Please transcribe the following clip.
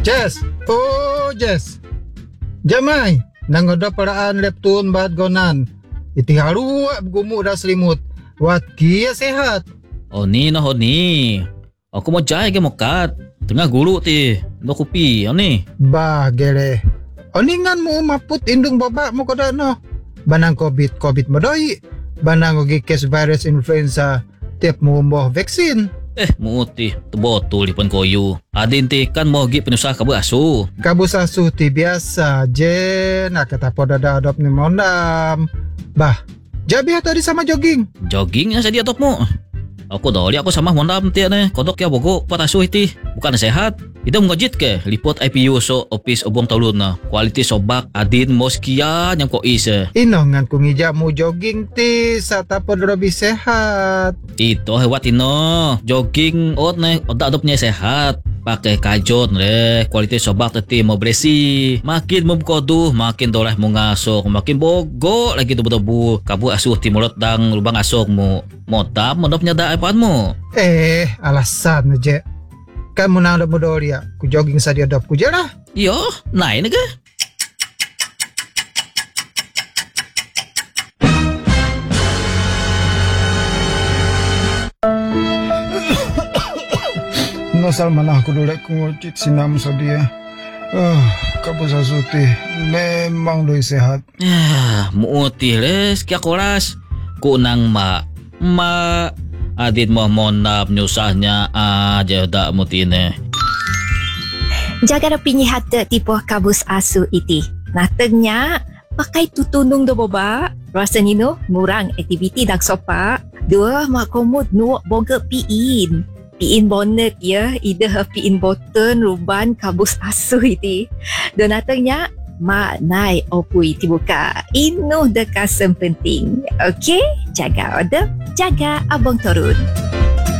Jess! Oh, Jess! Jamai! Nangoda paraan leptun bahat gonan. Iti haruak gumu dah selimut. Wat kia sehat. Oh ni. Aku mau jai ke mokat. Tengah guru ti. No kopi. Ni. Bah, gere. Oningan mo maput indung babak mo koda no. Banang COVID modoi. Banang ugi case virus influenza. Tiap mo vaksin. Muti. Terbotul di pun koyu. Adin ti kan mau gi penusah kabu asu. Kabus asuh ti biasa je. Nak kata poda dah adop ni mondam. Bah, jabi tadi sama jogging. Jogging yang saya atop mo. Aku doli aku sama mondam ti ne. Kodok ya bogo pot asu iti. Bukan sehat. Itu mengajit ke lipot IPU so office obong talun na. Kualiti sobak adin moskian yang ko is. Inongan kung ija mo jogging ti sa tapod lebih sehat. Ito hewat ino. Jogging ot ne odak adopnya sehat. Pakai kajot re. Kualiti sobak teti mau beresi. Makin memkoduh makin doleh mo ngasok. Makin bogo lagi tubuh-tubuh. Kabu asuh timulot dang lubang asok mo. Motam modopnya da apaan mo. Alasan je. Kan menang dah muda dia. Ku jogging saja dap ku je lah. Yo, naik ke? Nasal mana aku dulu ku ngocit sinam sadia. Kabus asuti memang doi sehat. Muti les kya koras. Ku nang ma adit mo monap nyusahnya aja dak mutine. Jaga rapinya hati tipu kabus asu iti. Natengnya pakai tutunung do boba. Rasa nino murang aktiviti dak sopa. Dua mak komod nuak boga piin. Piin bonnet ya. Ida piin boten ruban kabus asu iti. Dan natengnya mak nai opui tibuka. Inu dekasem penting. Okey? Jaga order. Jaga abang turun.